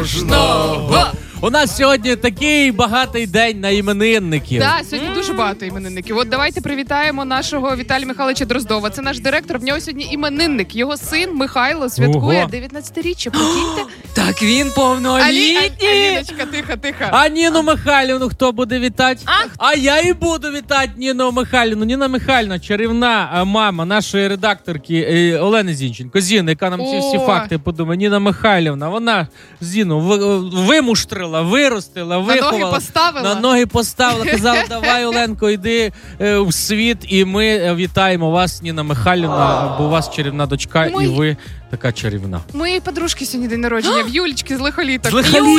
Кожного. У нас сьогодні такий багатий день на іменинників. Так, сьогодні дуже багато іменинників. От давайте привітаємо нашого Віталія Михайловича Дроздова. Це наш директор, в нього сьогодні іменинник. Його син Михайло святкує 19-річчя, прикиньте. Так він повнолітній. Аліночка, тихо. А Ніну Михайлівну хто буде вітати? А я і буду вітати Ніну Михайлівну. Ніна Михайлівна, чарівна мама нашої редакторки Олени Зінченко, Зіни, яка нам ці всі факти подумає. Ніна Михайлівна, вона Зіну вимуштрила, виростила, виховала. На ноги поставила. Казала, давай, Оленко, йди в світ, і ми вітаємо вас, Ніна Михайлівна, бо у вас чарівна дочка, і ви така чарівна. Моєї подружки сьогодні день народження, в Юлічки з Лихоліток.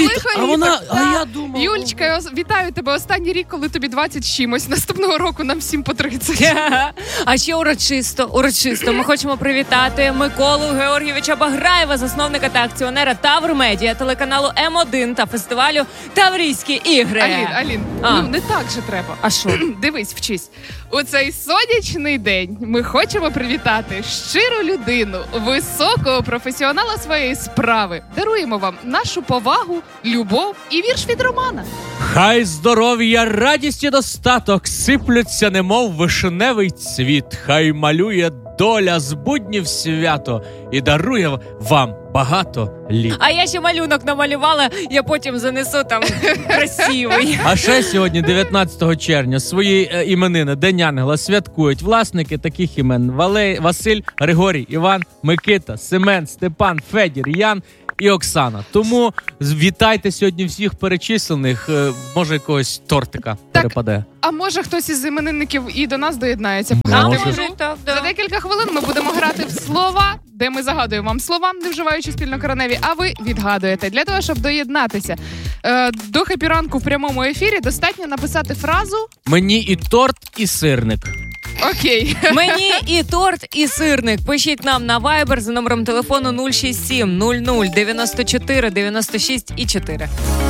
А я думав. Юлічка, я вітаю тебе. Останній рік, коли тобі 20 з чимось. Наступного року нам всім по 30. А ще урочисто. Ми хочемо привітати Миколу Георгійовича Баграєва, засновника та акціонера Тавр Медіа, телеканалу М1 та фестивалю Таврійські ігри. Алін, ну не так же треба. А що? Дивись, вчись. У цей сонячний день ми хочемо привітати щиру людину, високого професіонала своєї справи. Даруємо вам нашу повагу, любов і вірш від Романа. Хай здоров'я, радість і достаток сиплються, немов вишневий цвіт. Хай малює доля з буднів свято і дарує вам багато літ. А я ще малюнок намалювала, я потім занесу там красивий. А ще сьогодні, 19 червня, свої іменини День Ангела святкують власники таких імен: Василь, Григорій, Іван, Микита, Семен, Степан, Федір, Ян і Оксана. Тому вітайте сьогодні всіх перечислених. Може, якогось тортика перепаде. А може хтось із іменинників і до нас доєднається? Так. За декілька хвилин ми будемо грати в слова, де ми загадуємо вам слова, не вживаючи спільнокореневі, а ви відгадуєте. Для того, щоб доєднатися до хеппі-ранку в прямому ефірі, достатньо написати фразу «Мені і торт, і сирник». Окей. Мені і торт, і сирник. Пишіть нам на Viber за номером телефону 067 00 94 96 і 4.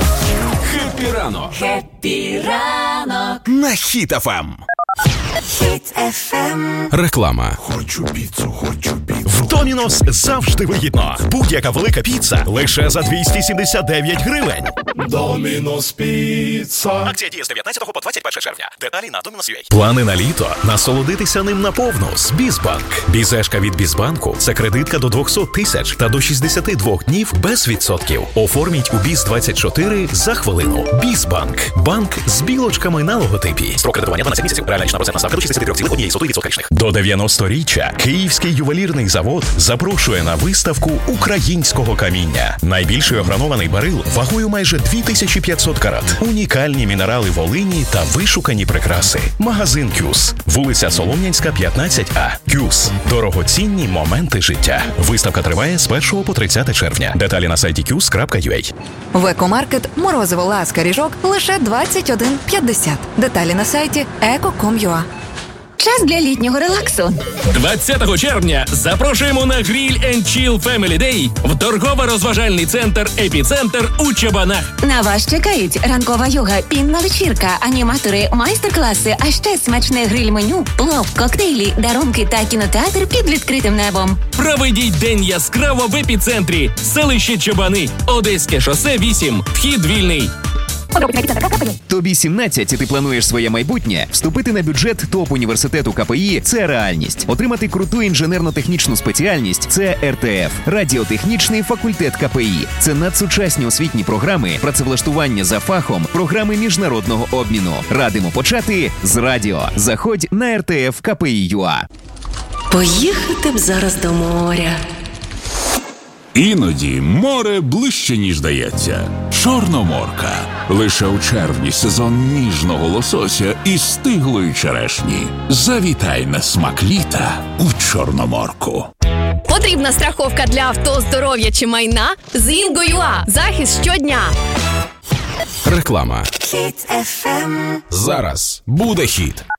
Хеппі ранок. Хеппі ранок. На Хіт FM. Хіт FM. Реклама. Хочу піцу. В Домінос завжди вигідно. Будь-яка велика піца лише за 279 гривень. Домінос піца. Акція діє з 19 по 21 червня. Деталі на Домінос.ua. Плани на літо. Насолодитися ним наповну з Бізбанк. Бізешка від Бізбанку – це кредитка до 200 тисяч та до 62 днів без відсотків. Оформіть у Біз24 за хвилину. Бізбанк. Банк з білочками на логотипі. Строк кредитування 12 місяців. Реальна річна процентна ставка до 63,1% річних. До 90-річчя Київський ювелірний завод запрошує на виставку українського каміння. Найбільший огранований барил вагою майже 2500 карат. Унікальні мінерали Волині та вишукані прикраси. Магазин «Кюс». Вулиця Солом'янська, 15А. «Кюс». Дорогоцінні моменти життя. Виставка триває з 1 по 30 червня. Деталі на сайті kyus.ua. В екомаркет морозиво ласка ріжок лише 21,50. Деталі на сайті eco.com.ua. Час для літнього релаксу. 20 червня запрошуємо на Grill & Chill Family Day в торгово-розважальний центр «Епіцентр» у Чабанах. На вас чекають ранкова йога, пінна вечірка, аніматори, майстер-класи, а ще смачне гриль-меню, плов, коктейлі, дарунки та кінотеатр під відкритим небом. Проведіть день яскраво в «Епіцентрі». Селище Чабани, Одеське шосе 8, вхід вільний. Тобі 17 і ти плануєш своє майбутнє? Вступити на бюджет топ-університету КПІ – це реальність. Отримати круту інженерно-технічну спеціальність – це РТФ. Радіотехнічний факультет КПІ. Це надсучасні освітні програми, працевлаштування за фахом, програми міжнародного обміну. Радимо почати з радіо. Заходь на РТФ КПІ.ЮА. Поїхати б зараз до моря. Іноді море ближче, ніж здається. Чорноморка. Лише у червні сезон ніжного лосося і стиглої черешні. Завітай на смак літа у Чорноморку. Потрібна страховка для авто, здоров'я чи майна? З Інго.ЮА. Захист щодня. Реклама. Хіт FM. Зараз буде хіт.